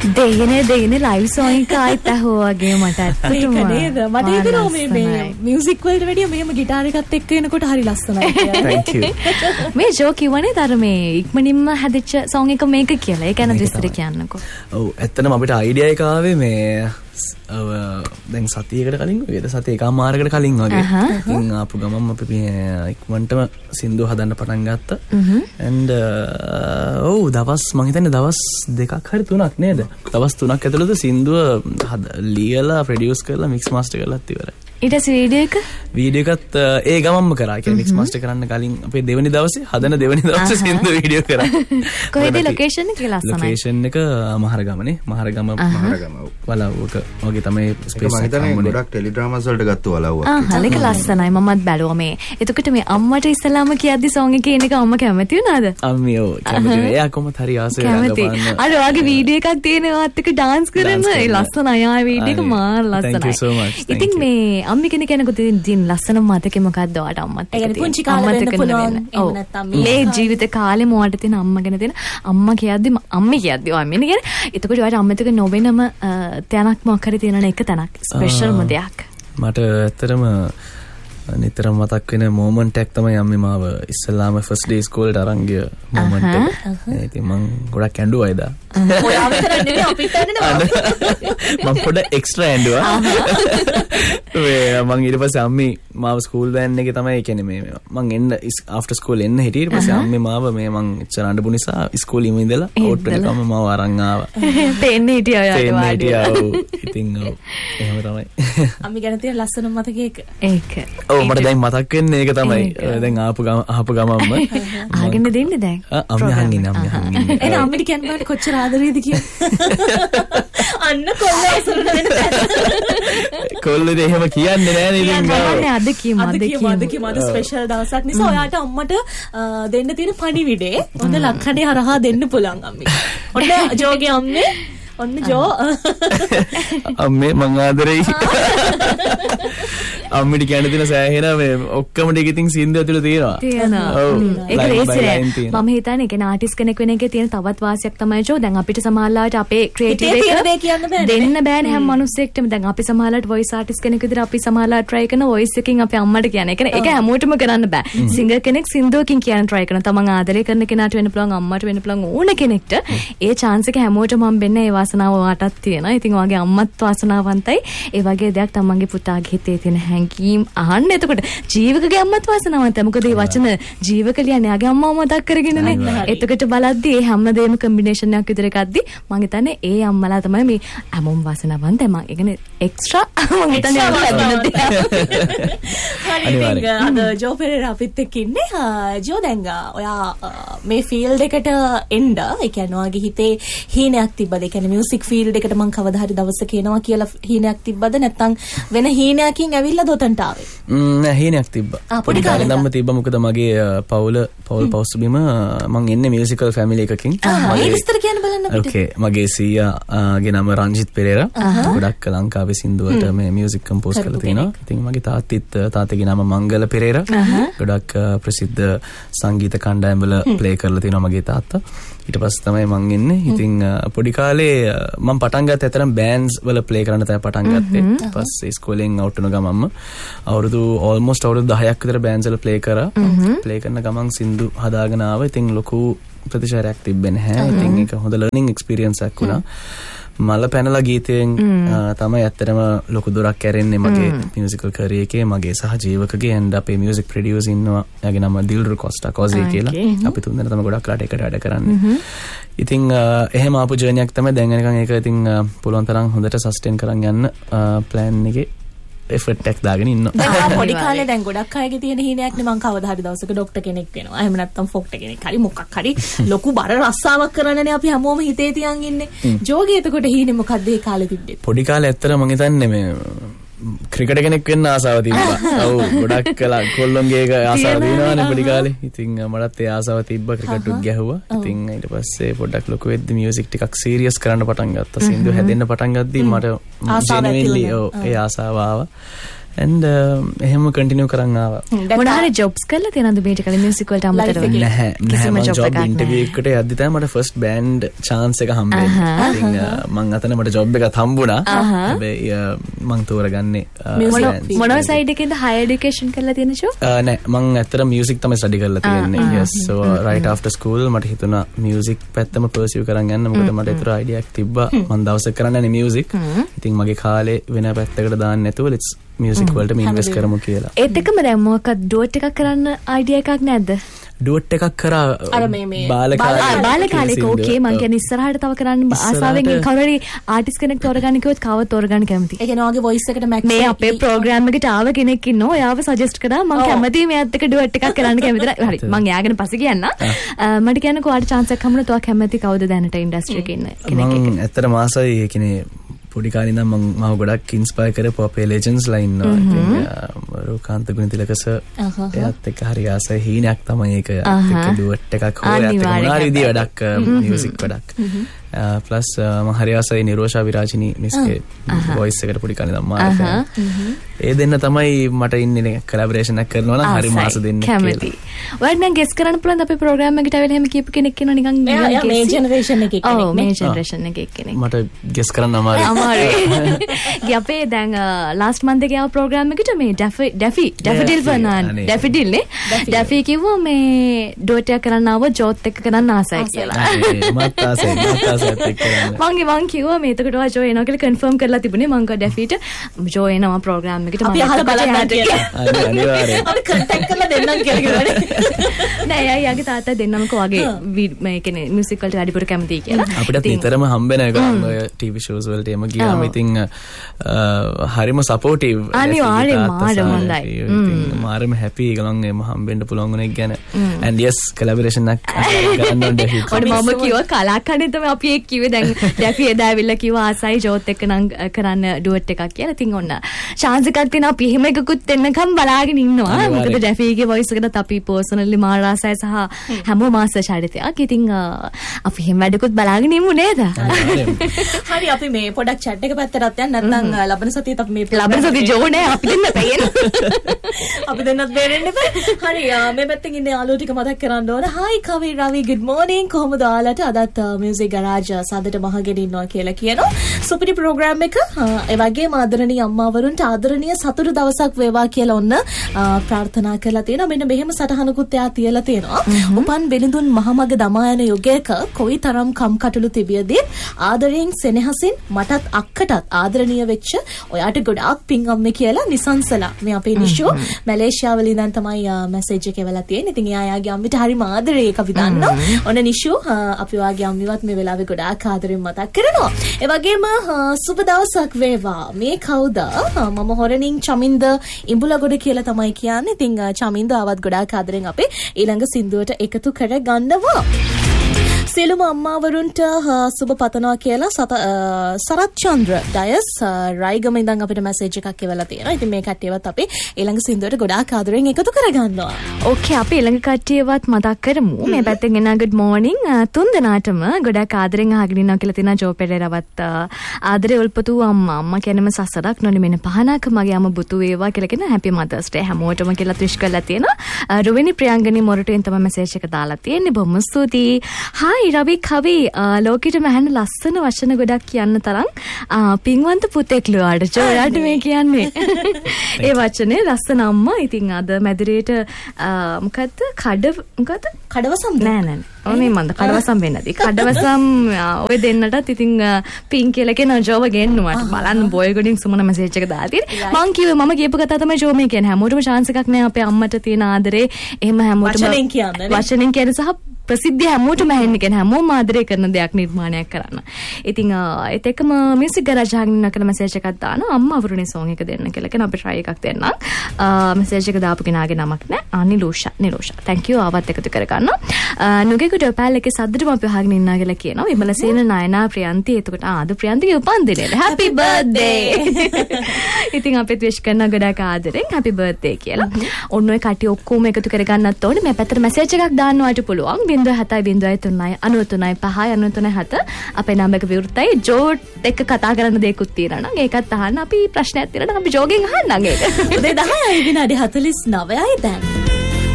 දෙයනේ live zone එක ආයිත් අහුවාගේ මට ඇත්තටම නේද මට හිතෙනවා මේ මියුසික් වලට වැඩිය මෙහෙම ගිටාර එකත් එක්ක එනකොට හරි ලස්සනයි කියලා. Thank you. මේ ජෝ කිව්වනේ අර මේ ඉක්මනින්ම හැදිච්ච සෝන් එක මේක කියලා. ඒක ගැන විස්තර කියන්නකෝ. ඔව් ඇත්තටම අපිට අයිඩියා එක ආවේ මේ දැන් සතියකට කලින් වේද සතිය එකමාරකට කලින් වගේ. ඉතින් ආපු ගමන් අපි ඉක්මනටම සින්දුව හදන්න පටන් ගත්තා. and ඔව් දවස් මම හිතන්නේ දවස් 2ක් හරි 3ක් නේද? දවස් 3ක් ඇතුළත සින්දුව ලියලා ප්‍රොඩියුස් කරලා මික්ස් මාස්ටර් කරලාත් ඉවරයි. ඊට වීඩියෝ එකත් ඒ ගමන්ම කරා. කියන්නේ මික්ස් මාස්ටර් කරන්න කලින් අපේ දෙවෙනි දවසේ හදන දෙවෙනි දවසේ සින්දුව වීඩියෝ කරා. කොහෙද ලොකේෂන් එක කියලා ලස්සනයි. ලොකේෂන් එක මහරගමනේ. මහරගම වලව්වක වගේ තමයි ස්පේස් එක. මම ගොඩක් ටෙලිඩ්‍රාමාස් වලට ගත්ත වලව්වක්. ඒක ලස්සනයි. මමත් බැලුවා මේ. එතකොට මේ අම්මට ඉස්සලාම කියද්දි සෝන් එකේ එන එක අම්ම කැමති වුණාද? අම්මියෝ කැමති. එයා කොහොමද හරි ආසෙ රඟපාන්න. අර ඔයාගේ වීඩියෝ එකක් තියෙනවාත් එක්ක ඩාන්ස් කරන ඒ ලස්සනයි. ආ වීඩියෝ එක මාර ලස්සනයි. Thank you so much. ඉතින් මේ අම්මි කෙනෙකුට දින් ලස්සන මතකෙ මොකක්ද ඔයාට අම්මත් එක්ක? ඒ කියන්නේ පුංචි කාලේ වෙන්න පුළුවන්. එහෙම නැත්නම් මේ ජීවිත කාලේ මොකට තියෙන අම්ම ගැන තියෙන අම්මා කියද්දි අම්මි කියද්දි ඔය අම්මිනේ කියන්නේ. එතකොට ඔයාට අම්මත් එක්ක නොවෙනම තැනක් මොකක් හරි තියෙන එක තැනක් ස්පෙෂල්ම දෙයක්. මට ඇත්තටම නිතරම මතක් වෙන මොමන්ට් එකක් තමයි අම්මේ මාව ඉස්සල්ලාම ෆස්ට් ඩේ ස්කූලට අරන් ගිය මොමන්ට් එක. ඉතින් මම ගොඩක් ඇඬුවා එදා. ඔයා විතර නෙවෙයි අපිත් ඇඬෙනවා. මම පොඩ්ඩක් එක්ස්ට්‍රා ඇඬුවා. මම ඊට පස්සේ අම්මේ මාව ස්කූල් වෑන් එකේ තමයි කියන්නේ මේ මම එන්න ආෆ්ටර් ස්කූල් එන්න හිටියේ. ඊට පස්සේ අම්මේ මාව මේ මම ඉච්චර අඬපු නිසා ස්කූල් ඉම ඉඳලා අවුට් වෙනකම් මාව අරන් ආවා. තෙන්නේ හිටියා ඔයාට වාඩි. ඉතින් ඔව් එහෙම තමයි. අම්මි ගැන තියෙන ලස්සන මතකයක. ඒක. ඔව් මට දැන් මතක් වෙන්නේ ඒක තමයි. දැන් ආපු ගමම්ම ආගෙන දෙන්නේ දැන්. අම්මි අහන් ඉන්නේ. එන අම්මිට කියන්න කොච්චර ආදරේද කියලා. අන්න කොල්ලසුරට වෙන කොල්ලද එහෙම කියන්නේ නෑ නේද? අද කියමු අද ස්පෙෂල් දවසක් නිසා ඔයාට අම්මට දෙන්න තියෙන පණිවිඩේ හොඳ ලක්ෂණේ හරහා දෙන්න පුළුවන් අම්මි. ඔන්න ජෝගේ අම්මේ ඔන්න ජෝ අම්මේ මං ආදරෙයි. අම්මිට කියන්න තියෙන සෑහෙන මේ ඔක්කොම ටික ඉතින් සින්දු ඇතුළේ තියෙනවා. ඔව්. ඒක රේසි නෑ. මම හිතන්නේ ඒක ආටිස්ට් කෙනෙක් වෙන එකේ තියෙන තවත් වාසියක් තමයි ජෝ. දැන් අපිට සමහරවිට අපේ ක්‍රියේටිව් එක දෙන්න බෑනේ හැම මිනිස්සෙක්ටම. දැන් අපි සමහරවිට වොයිස් ආටිස්ට් කෙනෙක් විදිහට අපි සමහරවිට try කරන වොයිස් එකකින් අපේ අම්මට කියන්නේ. ඒක හැමෝටම කරන්න බෑ. සිංගර් කෙනෙක් සින්දුවකින් කියන්න try කරන. තමන් ආදරය කරන කෙනාට වෙන්න පුළුවන්, අම්මට වෙන්න පුළුවන්, ඕන කෙනෙක්ට ඒ chance එක හැමෝටම හම්බෙන්නේ ඒ වාසනාව ඔයාටත් තියෙනවා. ඉතින් ඔයාගේ අම්මත් වාසනාවන්තයි. ඒ වගේ දෙයක් තමන්ගේ පුතාගේ හිතේ තියෙන හැඟීම් අහන්න. එතකොට ජීවකගේ අම්මත් වාසනාවන්තයි. මොකද මේ වචන ජීවක ලියන්නේ යාගේ අම්මව මතක් කරගෙනනේ. එතකොට බලද්දි ඒ හැමදේම කම්බිනේෂන් එකක් විතර එකක්දි මම හිතන්නේ ඒ අම්මලා තමයි මේ හැමෝම වාසනාවන්තයි. මම ඒ කියන්නේ එක්ස්ට්‍රා මම හිතන්නේ අද ජෝ පෙරේරා අපිත් එක්ක ඉන්නේ. ජෝ දැන් ඔයා මේ ෆීල්ඩ් එකට එන්න ඒ කියන්නේ ඔයාගේ හිතේ හීනයක් තිබ්බද? ඒ කියන්නේ මියුසික් ෆීල්ඩ් එකට මම කවදා හරි දවසක එනවා කියලා හීනයක් තිබ්බද? නැත්නම් වෙන හීනයකින් ඇවිල්ලා දොතන්ට ආවේ? නෑ හීනයක් තිබ්බා. පොඩි කාලේ ඉඳන්ම තිබ්බා. මොකද මගේ පවුල පෞස්බිම මම එන්නේ මියුසිකල් ෆැමිලි එකකින්. ඒ විස්තර කියන්න බලන්න අපිට. ඕකේ මගේ සීයාගේ නම රංජිත් පෙරේරා. ගොඩක් ලංකාවේ සින්දුවට මේ මියුසික් කම්පෝස් කරලා තියෙනවා. ඉතින් මගේ තාත්තගේ නම මංගල පෙරේරා. ගොඩක් ප්‍රසිද්ධ සංගීත කණ්ඩායම්වල ප්ලේ කරලා තියෙනවා මගේ තාත්තා. ඊට පස්සේ තමයි මං එන්නේ. ඉතින් පොඩි කාලේ මම පටන් ගත්ත ඇතරම් බෑන්ඩ්ස් වල ප්ලේ කරන්න තමයි පටන් ගත්තේ. ඊට පස්සේ ඉස්කෝලෙන් අවුට් වෙන ගමන්ම අවුරුදු 10ක් විතර බෑන්ඩ්ස් වල ප්ලේ කරා. ප්ලේ කරන ගමන් සින්දු හදාගෙන ආවා. ඉතින් ලොකු ප්‍රතිචාරයක් තිබ්බේ නැහැ. ඉතින් ඒක හොඳ ලර්නින් එක්ස්පීරියන්ස් එකක් වුණා. මල පැනලා ගීතයෙන් තමයි ඇත්තටම ලොකු දොරක් කැරෙන්නේ මගේ මියුසිකල් කැරියර් එකේ මගේ සහ ජීවකගේ and අපේ මියුසික් ප්‍රොඩියුසර් ඉන්නවා. එයාගේ නම දිල්රු කොස්ටා කොසී කියලා. අපි තුන්දෙනා තමයි ගොඩක් රට එකට වැඩ කරන්නේ. ඉතින් එහෙම ආපු ජර්නි එකක් තමයි දැන් වෙනකන් ඒක ඉතින් පුළුවන් තරම් හොඳට සස්ටේන් කරන් යන්න ප්ලෑන් එකේ එෆර්ට් එකක් දාගෙන ඉන්නවා. දැන් පොඩි කාලේ දැන් ගොඩක් අයගේ තියෙන හීනයක් නේ මං කවදා හරි දවසක ડોක්ටර් කෙනෙක් වෙනවා. එහෙම නැත්නම් ෆොක්ටර් කෙනෙක් හරි මොකක් හරි ලොකු බර රස්සාවක් කරන්නනේ අපි හැමෝම හිතේ තියන් ඉන්නේ. ජෝගේ එතකොට හීනේ මොකද්ද ඒ කාලේ තිබ්බේ? පොඩි කාලේ ඇත්තට මං හිතන්නේ මේ ක්‍රිකට් කෙනෙක් වෙන්න ආසාව තිබ්බා. ඔව් ගොඩක් කොල්ලොන්ගේ එක ආසාව තියෙනවානේ පොඩි කාලේ. ඉතින් මටත් ඒ ආසාව තිබ්බා ක්‍රිකට් උත් ගැහුවා. ඉතින් ඊට පස්සේ පොඩ්ඩක් ලොකු වෙද්දි මියුසික් ටිකක් සීරියස් කරන්න පටන් ගත්තා. සින්දු හැදෙන්න පටන් ගද්දි මට ජෙනුවින්ලි ඒ ආසාව ආවා. and එහෙම කන්ටිනියු කරන් ආවා. මොන හරි ජොබ්ස් කරලා තියෙනවද මේට කලින් මියුසික් වලට අමතරව? නැහැ මම ජොබ් ඉන්ටර්වියු එකට යද්දි තමයි මට ෆස්ට් බෑන්ඩ් chance එක හම්බෙන්නේ. ඉතින් මං අතන මට ජොබ් එකක් හම්බුණා. හැබැයි මං තෝරගන්නේ මොන සයිඩ් එකේද higher education කරලා තියෙන ෂෝ? නෑ මං ඇත්තට මියුසික් තමයි ස්ටඩි කරලා තියෙන්නේ. yes so right after school මට හිතුණා මියුසික් පැත්තම pursue කරන් යන්න. මොකද මට ඒතර idea එකක් තිබ්බා. මං දවසක් කරන්නේ මියුසික්. ඉතින් මගේ කාලේ වෙන පැත්තකට දාන්න නැතුව let's මියුසික් වලට ඉන්වෙස්ට් කරමු කියලා. ඒත් එකම දැන් මොකක්ද ඩුවට් එකක් කරන්න අයිඩියා එකක් නැද්ද? ඩුවට් එකක් කරා අර මේ බාල කාලේක ඕකේ මං කියන්නේ ඉස්සරහට තව කරන්න ආසාවෙන් කවුරු හරි ආටිස්ට් කෙනෙක් තෝරගන්න කිව්වොත් කවවත් තෝරගන්න කැමති. ඒ කියන්නේ ඔයාගේ වොයිස් එකට මැච් මේ අපේ ප්‍රෝග්‍රෑම් එකට ආව කෙනෙක් ඉන්නවා. එයාව සජෙස්ට් කරා මං කැමතියි මෙයාත් එක්ක ඩුවට් එකක් කරන්න කැමතිද? හරි මං එයාගෙන පස්සේ කියන්න. මට කියන්නකෝ ඔයාට chance එකක් හම්බුනොත් ඔයා කැමති කවුද දැනට ඉන්ඩස්ට්‍රි එකේ ඉන්න කෙනෙක් එක්ක? මං ඇත්තටම ආසයි ඒ කියන්නේ පොඩි කාලේ ඉඳන් මම ගොඩක් ඉන්ස්පයර් කරපු අපේ ලෙජන්ඩ්ස් ලා ඉන්නවා. ඉතින් රෝකාන්ත ගුණතිලක සර් එයාත් එක්ක හරි ආසයි හීනයක් තමයි ඒක. ඒක ඩුවට් එකක් හෝ එයාත් එක්ක මොනාරි විදිය වැඩක් මියුසික් වැඩක්. ප්ලස් මම හරි ආසයි නිරෝෂා විරාජිනී මිස්ගේ වොයිස් එකට පොඩි කාලේ ඉඳන් මාර්ක. ඒ දෙන්න තමයි මට ඉන්නේ කොලැබොරේෂන් එකක් කරනවා නම් හරි මාස දෙන්න කැමති. ඔයාලට නම් ගෙස් කරන්න පුළුවන් අපේ ප්‍රෝග්‍රෑම් එකට ඇවිල්ලා එහෙම කියපු කෙනෙක් ඉන්නවා නිකන් මේ ජෙනරේෂන් එකේ කෙනෙක් නේ. ඔව් මේ ජෙනරේෂන් එකේ කෙනෙක්. මට ගෙස් කරන්න අමාරුයි. අපේ දැන් ලාස්ට් මන්ත් එකේ ආව ප්‍රෝග්‍රෑම් එකට මේ ඩැෆිඩිල් වනාන් ඩැෆිඩිල් නේ. ඩැෆි කිව්වා මේ ඩොට් එක කරන්න ආව ජෝත් එක්ක කරන්න ආසයි කියලා. මත් ආසයි මං කිව්වා මේ එතකොට ඔයා ජෝ එනවා කියලා කන්ෆර්ම් කරලා තිබුණේ. මං කිව්වා ඩැෆිට ජෝ එනවා ප්‍රෝග්‍රෑම් එකට අපි අහලා බලන්න කියලා. අනිවාර්යයෙන්. අපි කන්ටැක්ට් කරලා දෙන්නම් කියලා කිව්වනේ. නෑ යාගේ තාත්තා දෙන්නමක වගේ මේ කියන්නේ මියුසික් වලට වැඩිපුර කැමතියි කියලා. අපිට නිතරම හම්බෙන එක ඔය ටීවී ෂෝස් වලට එම ගියාම ඉතින් හරිම සපෝටිව්. අනිවාර්යයෙන් මාරම හොඳයි. ඉතින් මාරම හැපි ගලන් එම හම්බෙන්න පුළුවන් උනේ ගැන. and yes collaboration එකක් ගන්න ඕනේ ඩැෆි. ඔන්න මම කිව්වා කලාකණ්ඩේ තමයි අපි ඒක කිව්වේ. දැන් ඩැෆි එදා ඇවිල්ලා කිව්වා ආසයි ජෝත් එක්ක නම් කරන්න ඩුවට් එකක් කියලා. ඉතින් ඔන්න chance එකක් තියෙනවා. අපි එහෙම එකකුත් එන්නකම් බලාගෙන ඉන්නවා. මොකද ඩැෆිගේ වොයිස් එකකට අපි පර්සනලි මාර ආසයි සහ හැමෝම ආස චරිතයක්. ඉතින් අපි එහෙම වැඩකුත් බලාගෙන ඉමු නේද? හරි අපි මේ පොඩක් chat එක පැත්තට යන්න නැත්නම් ලබන සතියේත් අපි මේ ලබන සතියේ ජෝ නෑ අපි දෙන්න පේන. අපි දෙන්නත් බේරෙන්න එපා. හරි මේ පැත්තෙන් ඉන්නේ යාළුවෝ ටික මතක් කරන්න ඕන. hi කවි රවි good morning කොහොමද ඔයාලට අදත් music garage සාදට මහගෙන ඉන්නවා කියලා කියනවා. සුපිරි ප්‍රෝග්‍රෑම් එක. ඒ වගේම ආදරණීය අම්මාවරුන්ට ආදරණීය සතුටු දවසක් වේවා කියලා ඔන්න ප්‍රාර්ථනා කරලා තියෙනවා. මෙන්න මෙහෙම සටහනකුත් එයා තියලා තියෙනවා. උපන් බෙලිඳුන් මහමග දමා යන යුගයක කොයිතරම් කම්කටොළු තිබියදී ආදරයෙන් සෙනෙහසින් මටත් අක්කටත් ආදරණීය වෙච්ච ඔයාට ගොඩාක් පිං අම්මේ කියලා නිසංසලා මේ අපේ නිෂෝ මැලේසියාවල ඉඳන් තමයි මැසේජ් එක එවලා තියෙන්නේ. ඉතින් එයාගේ අම්මිට හරිම ආදරේ ඒක අපි දන්නවා. ඔන්න නිෂෝ අපි වාගේ අම්මිවත් මේ වෙලාවේ ගොඩාක් ආදරෙන් මතක් කරනවා. ඒ වගේම සුබ දවසක් වේවා. මේ කවුද? මම හොරණින් චමින්ද ඉඹුලගොඩ කියලා තමයි කියන්නේ. ඉතින් චමින්ද ආවත් ගොඩාක් ආදරෙන් අපේ ඊළඟ සින්දුවට එකතු කර ගන්නවා. සියලුම අම්මාවරුන්ට සුබ පතනවා කියලා සරත් චන්ද්‍ර ඩයස් රයිගම ඉඳන් අපිට මැසේජ් එකක් එවලා තියෙනවා. ඉතින් මේ කට්ටියවත් අපි ඊළඟ සින්දුවට ගොඩාක් ආදරෙන් එකතු කරගන්නවා. ඕකේ අපි ඊළඟ කට්ටියවත් මතක් කරමු. මේ පැත්තෙන් එන good morning තුන් දෙනාටම ගොඩාක් ආදරෙන් අහගෙන ඉන්නවා කියලා තියෙනවා. ජෝ පෙරේරවත් ආදරේ උල්පතු අම්මා කියනම සසරක් නොනිමෙන පහනක් මගේ අම්ම බුතු වේවා කියලා කියන happy mothers day හැමෝටම කියලා විශ් කරලා තියෙනවා. රුවිනි ප්‍රියංගනි මොරටුවෙන් තමයි මැසේජ් එක දාලා තියෙන්නේ. බොහොම ස්තුතියි. hi රවි කවි ලෝකෙට මහන ලස්සන වචන ගොඩක් කියන්න තරම් පින්වන්ත පුතෙක්ලු ආඩ ජෝයාට මේ කියන්නේ. ඒ වචනේ ලස්සන අම්මා. ඉතින් අද මැදිරියට මොකද්ද කඩවසම් නෑ ඕනේ මන්ද කඩවසම් වෙන්නදී කඩවසම් ඔය දෙන්නටත් ඉතින් පින් කියලා කියන ජෝව ගෙන්නුවාට බලන්න බොයි ගොඩින් සුමන මැසේජ් එක දාලා තියෙන්නේ. මං කිව්වේ මම කියපු කතාව තමයි ජෝ මේ කියන්නේ. හැමෝටම chance එකක් නෑ අපේ අම්මට තියෙන ආදරේ එහෙම හැමෝටම වචනෙන් කියන්නේ සහ ප්‍රසිද්ධිය හැමෝටම ඇහෙන්න කියන හැමෝම ආදරය කරන දෙයක් නිර්මාණයක් කරන්න. ඉතින් ඒත් එක්කම මියුසික් ගරාජ් එකකින් නකල මැසේජ් එකක් දානවා අම්මා වරුනේ සෝන් එක දෙන්න කියලා. කියන අපි try එකක් දෙන්නම්. මැසේජ් එක දාපු කෙනාගේ නමක් නෑ. නිලෝෂා. thank you ආවත් එකතු කරගන්න. නුගේකුඩ පැල් එකේ සද්දටම අපි අහගෙන ඉන්නා කියලා කියනවා. විමලසේන නයනා ප්‍රියන්ති. එතකොට ආද ප්‍රියන්තිගේ උපන්දිනේ. happy birthday. ඉතින් අපිත් විශ් කරන ගොඩක් ආදරෙන් happy birthday කියලා. ඔන්න ඔය කටි ඔක්කොම එකතු කරගන්නත් ඕනේ. මේ පැත්තට මැසේජ් එකක් දාන්නවට පුළුවන්. 0.703.93.5 අපේ නම්බර එක විවෘතයි. ජෝට් එක්ක කතා කරන්න දෙයක්ත් තියෙනවා නම් ඒකත් අහන්න. අපි ප්‍රශ්නයක් තියෙනවා නම් අපි ජෝගෙන් අහන්නම් ඒක. උදේ 10යි විනාඩි 49යි දැන්.